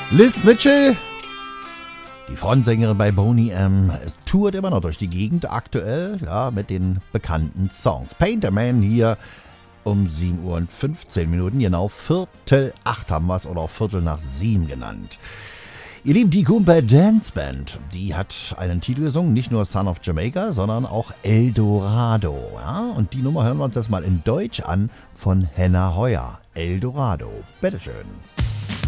Liz Mitchell, die Frontsängerin bei Boney M, tourt immer noch durch die Gegend aktuell, ja, mit den bekannten Songs. Painter Man hier um 7 Uhr und 15 Minuten, genau 7:45 haben wir es, oder auch 7:15 genannt. Ihr Lieben, die Goomba Dance Band, die hat einen Titel gesungen, nicht nur Son of Jamaica, sondern auch El Dorado. Ja? Und die Nummer hören wir uns das mal in Deutsch an von Henna Heuer. El Dorado. Bitteschön.